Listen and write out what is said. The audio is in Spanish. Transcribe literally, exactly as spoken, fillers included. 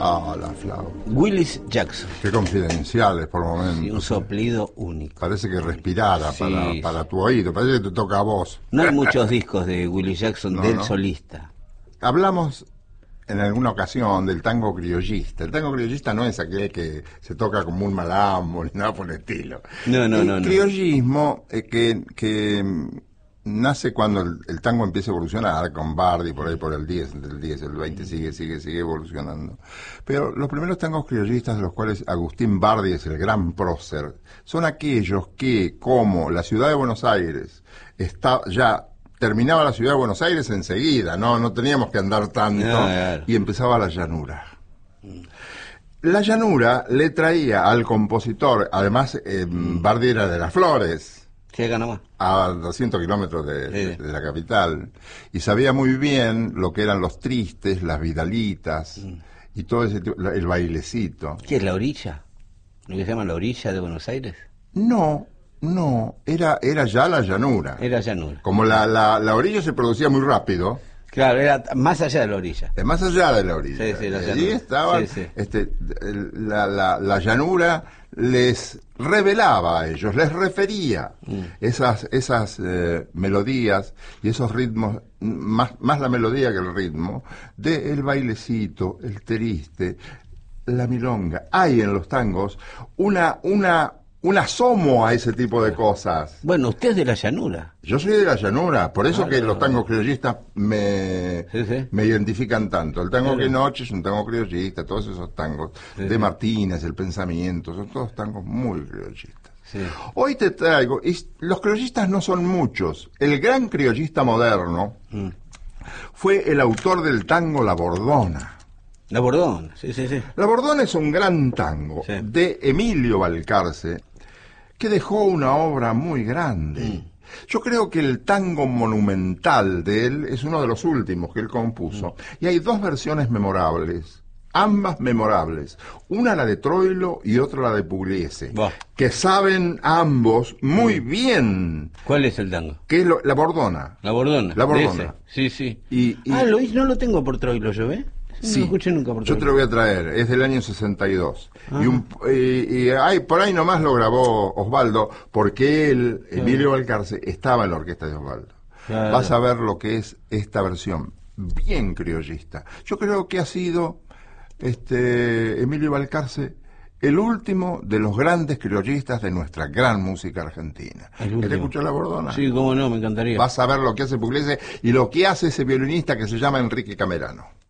Ah, la flauta. Willis Jackson. Qué confidenciales por momentos. Sí, un soplido único. Parece que respirara Sí, para, sí. para tu oído, parece que te toca a vos. No hay muchos discos de Willis Jackson No, del no. solista. Hablamos en alguna ocasión del tango criollista. El tango criollista no es aquel que se toca como un malambo ni nada por el estilo. No, no, el no, no. criollismo eh, que, que mm, nace cuando el, el tango empieza a evolucionar, con Bardi, por ahí por el diez, del diez, el veinte, sigue, sigue, sigue evolucionando. Pero los primeros tangos criollistas, de los cuales Agustín Bardi es el gran prócer, son aquellos que, como la ciudad de Buenos Aires está ya... terminaba la ciudad de Buenos Aires enseguida, no no teníamos que andar tanto, No, claro. y empezaba la llanura. La llanura le traía al compositor, además eh, Bardi era de Las Flores, Llega nomás. a doscientos kilómetros de, Sí. de, de la capital, y sabía muy bien lo que eran los tristes, las vidalitas, Mm. y todo ese tipo, el bailecito. ¿Qué es la orilla? ¿Lo que se llama la orilla de Buenos Aires? No, no, era, era ya la llanura. Era llanura. Como la, la, la orilla se producía muy rápido, Claro, era más allá de la orilla. es más allá de la orilla. Sí, sí, la Allí llanura. estaba, Sí, sí. este, el- la, la, la llanura les revelaba a ellos, les refería Mm. esas, esas eh, melodías y esos ritmos, más, más la melodía que el ritmo, del bailecito, el triste, la milonga. Hay en los tangos una, una, un asomo a ese tipo de cosas. Bueno, usted es de la llanura. Yo soy de la llanura, por eso Ah, que no. los tangos criollistas me, Sí, sí. me identifican tanto. El tango Claro. que noche es un tango criollista, todos esos tangos Sí, de sí. Martínez, El Pensamiento, son todos tangos muy criollistas. Sí. Hoy te traigo, y los criollistas no son muchos. El gran criollista moderno Mm. fue el autor del tango La Bordona. La Bordona, sí, sí, sí. La Bordona es un gran tango Sí. de Emilio Balcarce, que dejó una obra muy grande. Mm. Yo creo que el tango monumental de él es uno de los últimos que él compuso. Mm. Y hay dos versiones memorables, ambas memorables. Una la de Troilo y otra la de Pugliese, Buah. que saben ambos muy bien ¿Cuál es el tango? qué es lo- la Bordona. La Bordona. La de Bordona. ese. Sí, sí. Y- y- Ah, lo, hice- no lo tengo por Troilo yo, ¿eh? No Sí, lo escuché nunca por yo Troilo. te lo voy a traer, es del año sesenta y dos. Ah. Y, un, y, y hay, por ahí nomás lo grabó Osvaldo, porque él, Emilio Balcarce, estaba en la orquesta de Osvaldo. Claro. Vas a ver lo que es esta versión, bien criollista. Yo creo que ha sido este Emilio Balcarce el último de los grandes criollistas de nuestra gran música argentina. El último. ¿Querés escuchar la Bordona? Sí, cómo no, me encantaría. Vas a ver lo que hace Pugliese y lo que hace ese violinista que se llama Enrique Camerano.